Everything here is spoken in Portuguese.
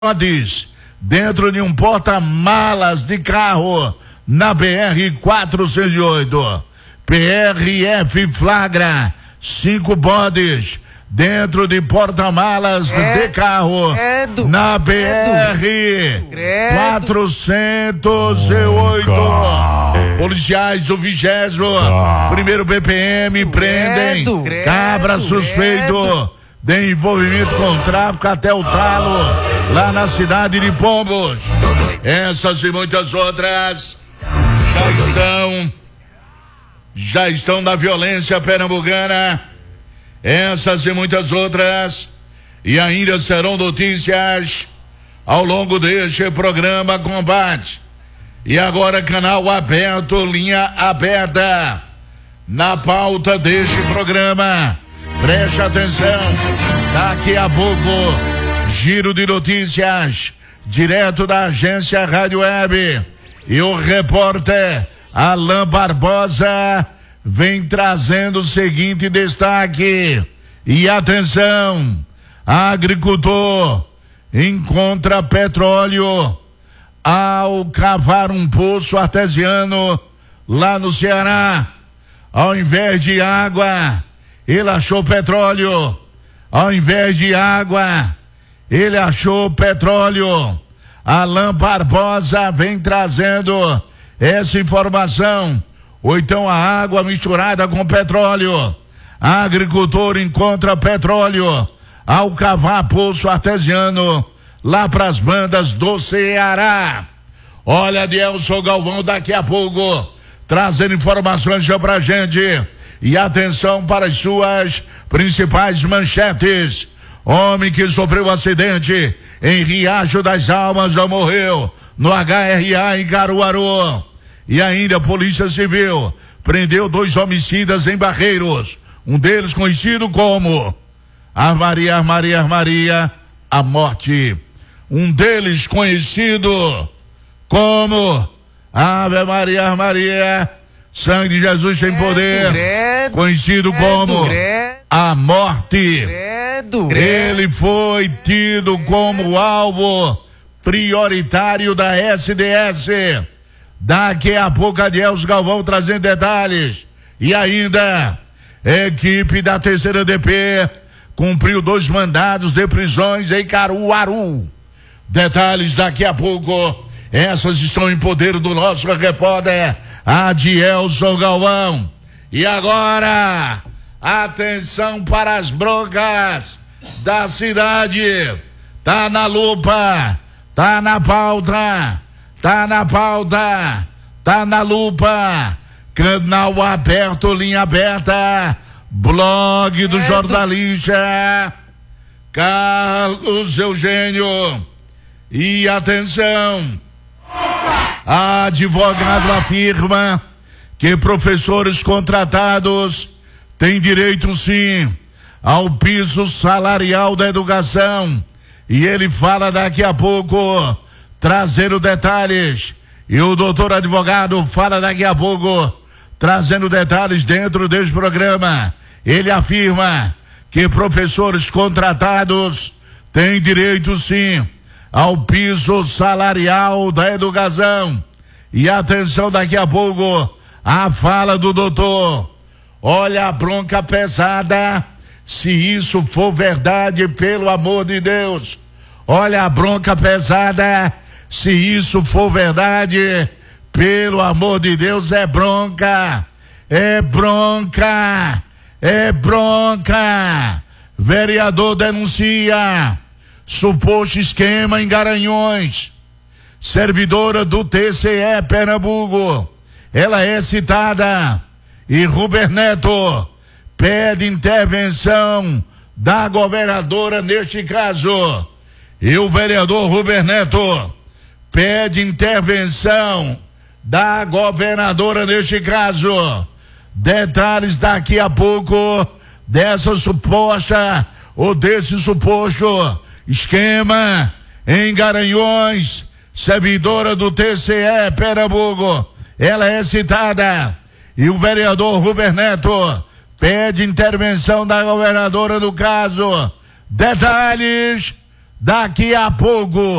Bodes dentro de um porta-malas de carro na BR-408. PRF flagra 5 bodes dentro de porta-malas de carro na BR-408. Policiais do 21º BPM prendem cabra suspeito de envolvimento com tráfico até o talo lá na cidade de Pombos. Essas e muitas outras já estão na violência pernambucana. Essas e muitas outras e ainda serão notícias ao longo deste programa Combate. E agora canal aberto, linha aberta na pauta deste programa. Preste atenção, daqui a pouco, giro de notícias, direto da agência Rádio Web. E o repórter Alain Barbosa vem trazendo o seguinte destaque. E atenção, agricultor encontra petróleo ao cavar um poço artesiano lá no Ceará. Ao invés de água, ele achou petróleo. Ao invés de água, ele achou petróleo. Alain Barbosa vem trazendo essa informação. Ou então a água misturada com petróleo. Agricultor encontra petróleo ao cavar poço artesiano lá para as bandas do Ceará. Olha, Adelson Galvão daqui a pouco trazendo informações já pra gente. E atenção para as suas principais manchetes. Homem que sofreu acidente em Riacho das Almas já morreu no HRA em Caruaru. E ainda a Polícia Civil prendeu 2 homicidas em Barreiros. Um deles conhecido como Maria, a morte. Um deles conhecido como Ave Maria, sangue de Jesus tem poder, conhecido como a morte. Ele foi tido como alvo prioritário da SDS. Daqui a pouco Adelson Galvão trazendo detalhes. E ainda, equipe da 3ª DP cumpriu 2 mandados de prisões em Caruaru. Detalhes daqui a pouco. Essas estão em poder do nosso repórter Adelson Galvão. E agora, atenção para as broncas da cidade. Tá na lupa, tá na pauta, tá na lupa. Canal aberto, linha aberta, blog do jornalista Carlos Eugênio. E atenção, advogado afirma que professores contratados têm direito sim ao piso salarial da educação. E ele fala daqui a pouco, trazendo detalhes. E o doutor advogado fala daqui a pouco, trazendo detalhes dentro deste programa. Ele afirma que professores contratados têm direito sim ao piso salarial da educação. E atenção daqui a pouco, a fala do doutor. Olha a bronca pesada, se isso for verdade, pelo amor de Deus. Olha a bronca pesada, se isso for verdade, pelo amor de Deus, é bronca. É bronca. É bronca. Vereador denuncia suposto esquema em Garanhões. Servidora do TCE Pernambuco, ela é citada. E Ruber Neto pede intervenção da governadora neste caso. E o vereador Ruber Neto pede intervenção da governadora neste caso. Detalhes daqui a pouco dessa suposta ou desse suposto esquema em Garanhões. Servidora do TCE Pernambuco, ela é citada. E o vereador Ruber Neto pede intervenção da governadora no caso. Detalhes Daqui a pouco.